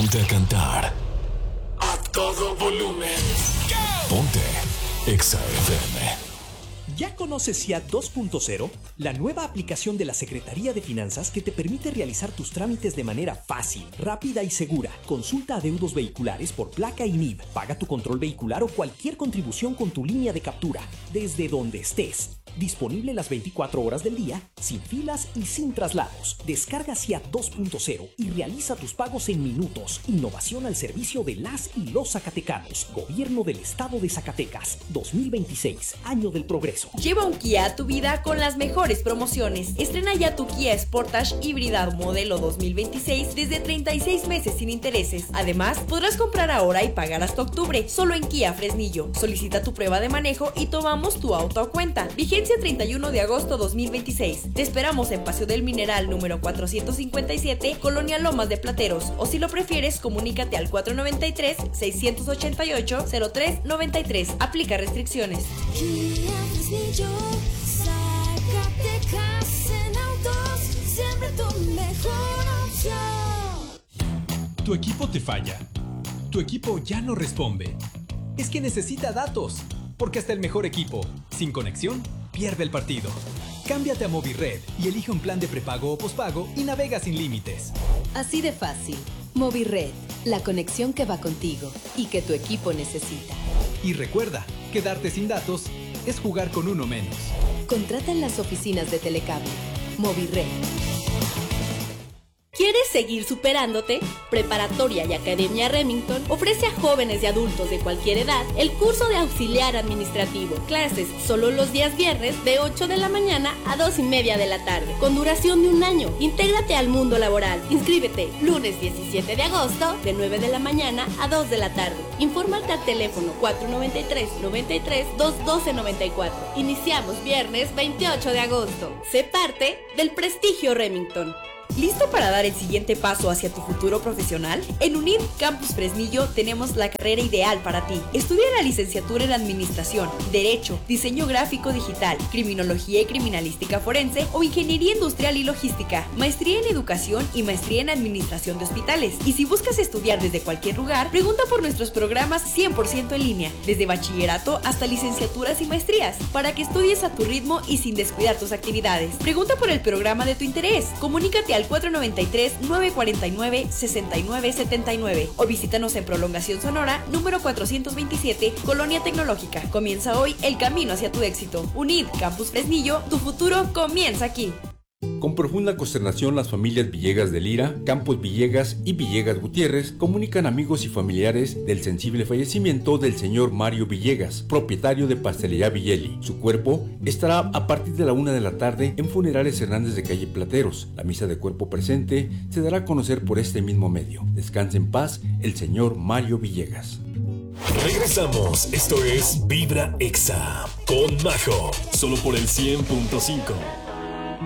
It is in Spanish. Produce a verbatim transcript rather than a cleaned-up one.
Ponte a cantar a todo volumen. Ponte Exa F M. ¿Ya conoces SIAT dos punto cero? La nueva aplicación de la Secretaría de Finanzas que te permite realizar tus trámites de manera fácil, rápida y segura. Consulta adeudos vehiculares por placa y N I B. Paga tu control vehicular o cualquier contribución con tu línea de captura, desde donde estés. Disponible las veinticuatro horas del día, sin filas y sin traslados. Descarga SIAT dos punto cero y realiza tus pagos en minutos. Innovación al servicio de las y los zacatecanos. Gobierno del Estado de Zacatecas. dos mil veintiséis, año del progreso. Lleva un Kia a tu vida con las mejores promociones. Estrena ya tu Kia Sportage híbrida modelo dos mil veintiséis desde treinta y seis meses sin intereses. Además, podrás comprar ahora y pagar hasta octubre, solo en Kia Fresnillo. Solicita tu prueba de manejo y tomamos tu auto a cuenta. Vigencia treinta y uno de agosto dos mil veintiséis. Te esperamos en Paseo del Mineral número cuatrocientos cincuenta y siete, Colonia Lomas de Plateros. O si lo prefieres, comunícate al cuatro noventa y tres, seiscientos ochenta y ocho, cero tres noventa y tres. Aplica restricciones. Zacatecas en autos, siempre tu mejor opción. Tu equipo te falla. Tu equipo ya no responde. Es que necesita datos, porque hasta el mejor equipo, sin conexión, pierde el partido. Cámbiate a Movirred y elige un plan de prepago o pospago y navega sin límites. Así de fácil. Movirred, la conexión que va contigo y que tu equipo necesita. Y recuerda, quedarte sin datos es jugar con uno menos. Contrata en las oficinas de Telecable. Movirred. ¿Quieres seguir superándote? Preparatoria y Academia Remington ofrece a jóvenes y adultos de cualquier edad el curso de auxiliar administrativo. Clases solo los días viernes de ocho de la mañana a dos y media de la tarde, con duración de un año. Intégrate al mundo laboral. Inscríbete lunes diecisiete de agosto de nueve de la mañana a dos de la tarde. Infórmate al teléfono cuatro noventa y tres, noventa y tres, doscientos doce noventa y cuatro. Iniciamos viernes veintiocho de agosto. Sé parte del prestigio Remington. ¿Listo para dar el siguiente paso hacia tu futuro profesional? En UNID Campus Fresnillo tenemos la carrera ideal para ti. Estudia la licenciatura en Administración, Derecho, Diseño Gráfico Digital, Criminología y Criminalística Forense o Ingeniería Industrial y Logística, Maestría en Educación y Maestría en Administración de Hospitales. Y si buscas estudiar desde cualquier lugar, pregunta por nuestros programas cien por ciento en línea, desde bachillerato hasta licenciaturas y maestrías, para que estudies a tu ritmo y sin descuidar tus actividades. Pregunta por el programa de tu interés. Comunícate al cuatro noventa y tres, novecientos cuarenta y nueve, sesenta y nueve setenta y nueve o visítanos en Prolongación Sonora, número cuatrocientos veintisiete, Colonia Tecnológica. Comienza hoy el camino hacia tu éxito. UNID Campus Fresnillo, tu futuro comienza aquí. Con profunda consternación, las familias Villegas de Lira, Campos Villegas y Villegas Gutiérrez comunican amigos y familiares del sensible fallecimiento del señor Mario Villegas, propietario de Pastelería Villeli. Su cuerpo estará a partir de la una de la tarde en Funerales Hernández de Calle Plateros. La misa de cuerpo presente se dará a conocer por este mismo medio. Descanse en paz el señor Mario Villegas. Regresamos, esto es Vibra Exa con Majo, solo por el cien punto cinco.